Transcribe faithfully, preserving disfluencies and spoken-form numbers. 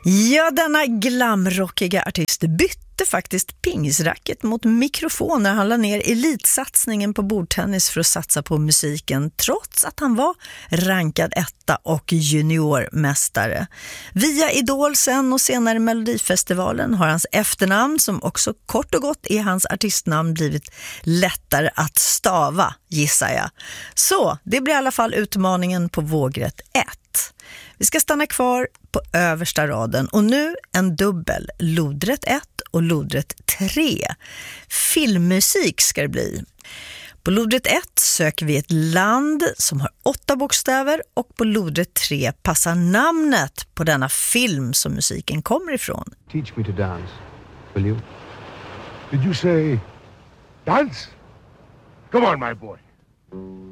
Ja, denna glamrockiga artist bytte faktiskt pingisracket mot mikrofon när han la ner elitsatsningen på bordtennis för att satsa på musiken, trots att han var rankad etta och juniormästare. Via Idol sen och senare Melodifestivalen har hans efternamn, som också kort och gott är hans artistnamn, blivit lättare att stava, gissar jag. Så det blir i alla fall utmaningen på vågrätt ett. Vi ska stanna kvar på översta raden och nu en dubbel, lodrätt ett och lodrätt tre. Filmmusik ska det bli. På lodrätt ett söker vi ett land som har åtta bokstäver och på lodrätt tre passar namnet på denna film som musiken kommer ifrån. Teach me to dance, will you? Did you say dance? Come on, my boy.